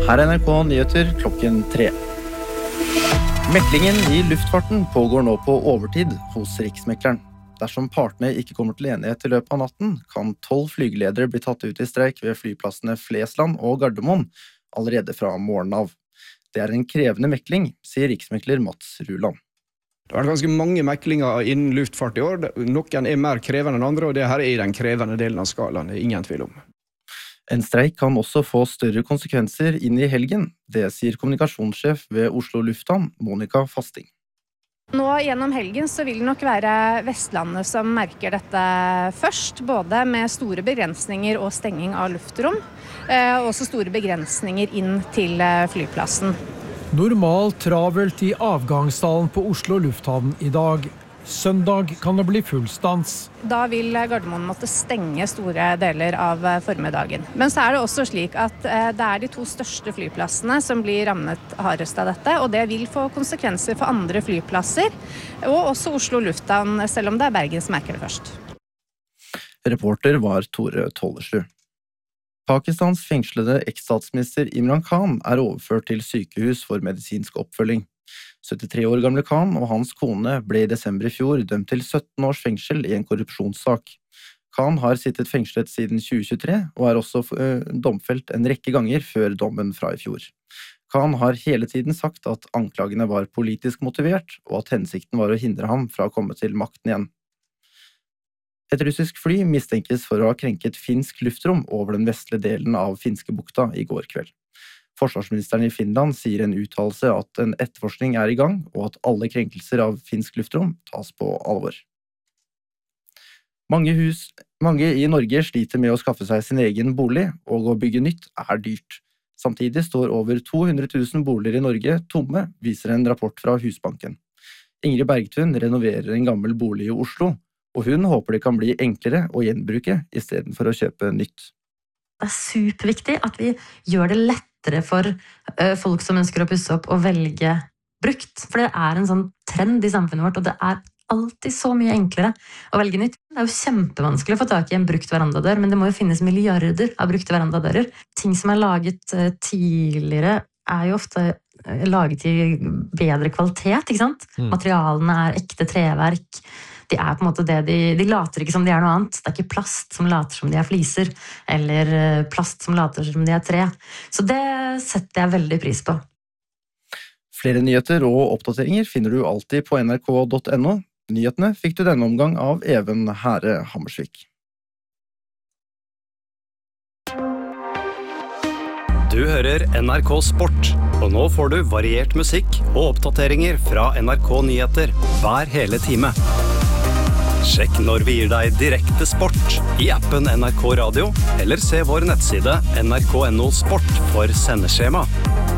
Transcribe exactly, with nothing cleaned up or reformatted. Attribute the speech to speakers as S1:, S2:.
S1: Her er N R K Nyheter klokken tre. Meklingen i luftfarten pågår nå på overtid hos Riksmekleren. Dersom partene ikke kommer til enighet i løpet av natten, kan tolv flygeledere bli tatt ut i streik ved flyplassene Flesland og Gardermoen allerede fra morgenen av. Det er en krevende mekling, sier riksmekler Mats Ruland.
S2: Det har vært ganske mange meklinger innen luftfart i år. Noen er mer krevende enn andre, og det her er i den krevende delen av skalaen, det er ingen tvil om.
S1: En streik kan også få større konsekvenser inn i helgen. Det sier kommunikasjonssjef ved Oslo Lufthavn, Monica Fasting.
S3: Nå gjennom helgen så vil det nok være Vestlandet som merker dette først, både med store begrensninger og stenging av luftrom, og også store begrensninger inn til flyplassen.
S4: Normalt travelt i avgangshallen på Oslo Lufthavn i dag. Søndag kan det bli fullstans.
S3: Da vil Gardermoen måtte stenge store deler av formiddagen. Men så er det også slik at det er de to største flyplassene som blir rammet hardest av dette, og det vil få konsekvenser for andre flyplasser, og også Oslo Lufthavn, selv om det er Bergen som merker det først.
S1: Reporter var Tore Tollersrud. Pakistans fengslede eks-statsminister Imran Khan er overført til sykehus for medisinsk oppfølging. syttitre år gamle Khan og hans kone ble i desember i fjor dømt til sytten års fengsel i en korrupsjonssak. Khan har sittet fengslet siden tjue tjuetre og er også domfelt en rekke ganger før dommen fra i fjor. Khan har hele tiden sagt at anklagene var politisk motivert, og at hensikten var å hindre ham fra å komme til makten igjen. Et russisk fly mistenkes for å ha krenket finsk luftrom over den vestlige delen av finske bukta i går kveld. Forsvarsministeren i Finland sier en uttalelse at en etterforskning er i gang, og at alle krenkelser av finsk luftrom tas på alvor. Mange, hus, mange i Norge sliter med å skaffe seg sin egen bolig, og å bygge nytt er dyrt. Samtidig står over to hundre tusen boliger i Norge tomme, viser en rapport fra Husbanken. Ingrid Bergtun renoverer en gammel bolig i Oslo, og hun håper det kan bli enklere å gjenbruke i stedet for å kjøpe nytt.
S5: Det er superviktig at vi gjør det lettere for folk som ønsker å pusse opp og velge brukt. For det er en sånn trend i samfunnet vårt, og det er alltid så mye enklere å velge nytt. Det er jo kjempevanskelig å få tak i en brukt verandadør, men det må jo finnes milliarder av brukte verandadører. Ting som er laget tidligere er jo ofte laget i bedre kvalitet, ikke sant? Mm. Materialene er ekte treverk. De er på en måte det, de, de later ikke som de er noe annet. Det er ikke plast som later som de er fliser, eller plast som later som de er tre. Så det setter jeg veldig pris på.
S1: Flere nyheter og oppdateringer finner du alltid på N R K punktum N O. Nyhetene fikk du denne omgang av Even Herre Hammersvik.
S6: Du hører N R K Sport, og nå får du variert musikk og oppdateringer fra N R K Nyheter hver hele time. Sjekk når vi gir deg direkte sport i appen N R K Radio, eller se vår nettside N R K punktum N O Sport for sendeskjema.